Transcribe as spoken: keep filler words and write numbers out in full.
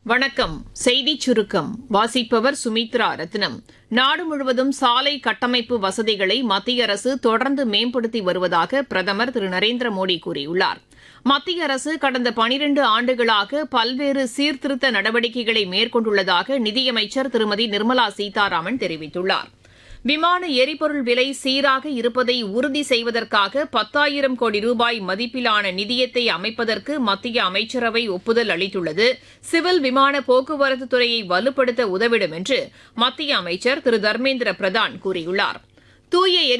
வணக்கம். செய்திச் சுருக்கம் வாசிப்பவர் சுமித்ரா ரத்னம். நாடு முழுவதும் சாலை கட்டமைப்பு வசதிகளை மத்திய அரசு தொடர்ந்து மேம்படுத்தி வருவதாக பிரதமர் திரு நரேந்திர மோடி கூறியுள்ளார். மத்திய அரசு கடந்த பனிரண்டு ஆண்டுகளாக பல்வேறு சீர்திருத்த நடவடிக்கைகளை மேற்கொண்டுள்ளதாக நிதியமைச்சர் திருமதி நிர்மலா சீதாராமன் தெரிவித்துள்ளார். விமான எரிபொருள் விலை சீராக இருப்பதை உறுதி செய்வதற்காக பத்தாயிரம் கோடி ரூபாய் மதிப்பிலான நிதியத்தை அமைப்பதற்கு மத்திய அமைச்சரவை ஒப்புதல் அளித்துள்ளது சிவில் விமான போக்குவரத்து துறையை வலுப்படுத்த உதவிடும் என்று மத்திய அமைச்சர் திரு தர்மேந்திர பிரதான் கூறியுள்ளார். தூய